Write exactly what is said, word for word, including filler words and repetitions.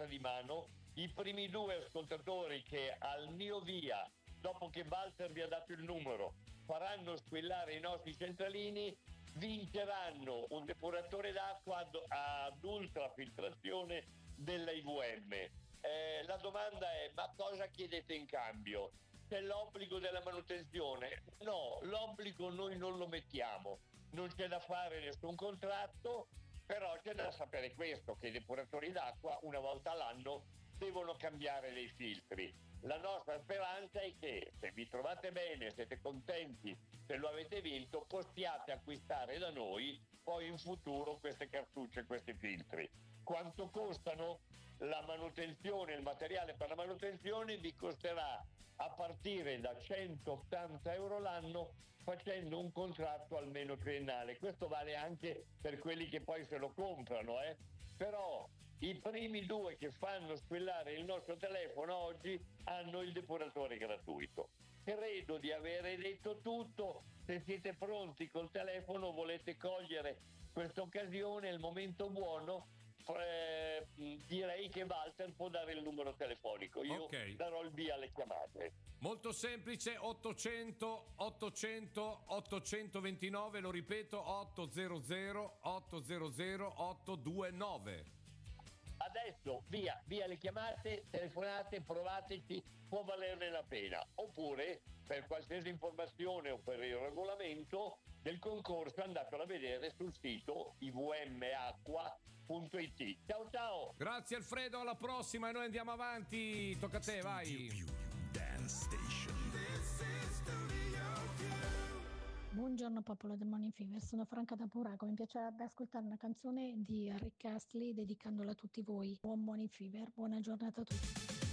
di mano. I primi due ascoltatori che al mio via, dopo che Walter vi ha dato il numero, faranno squillare i nostri centralini, vinceranno un depuratore d'acqua ad, ad ultrafiltrazione della I V M. Eh, la domanda è: ma cosa chiedete in cambio? C'è l'obbligo della manutenzione? No, l'obbligo noi non lo mettiamo, non c'è da fare nessun contratto, però c'è da sapere questo, che i depuratori d'acqua una volta all'anno devono cambiare dei filtri. La nostra speranza è che, se vi trovate bene, siete contenti, se lo avete vinto, possiate acquistare da noi poi in futuro queste cartucce, questi filtri. Quanto costano? La manutenzione, il materiale per la manutenzione vi costerà a partire da centottanta euro l'anno, facendo un contratto almeno triennale. Questo vale anche per quelli che poi se lo comprano, eh? Però i primi due che fanno squillare il nostro telefono oggi hanno il depuratore gratuito. Credo di avere detto tutto. Se siete pronti col telefono, volete cogliere questa occasione, il momento buono, eh, direi che Walter può dare il numero telefonico. Io Ok. darò il via alle chiamate. Molto semplice, ottocento ottocento ottocentoventinove, lo ripeto, ottocento ottocento ottocentonove. Adesso via, via le chiamate, telefonate, provateci, può valerne la pena. Oppure, per qualsiasi informazione o per il regolamento del concorso, andatelo a vedere sul sito i v m acqua punto i t. Ciao ciao! Grazie Alfredo, alla prossima e noi andiamo avanti. Tocca a te, vai. Dance Station. Buongiorno popolo del Morning Fever, sono Franca da Burago. Mi piacerebbe ascoltare una canzone di Rick Astley dedicandola a tutti voi. Buon Morning Fever, buona giornata a tutti.